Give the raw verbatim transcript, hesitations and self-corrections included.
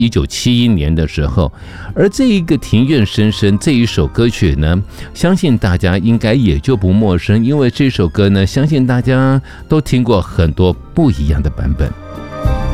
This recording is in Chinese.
一九七一年的时候，而这一个庭院深深这一首歌曲呢，相信大家应该也就不陌生，因为这首歌呢，相信大家都听过很多不一样的版本。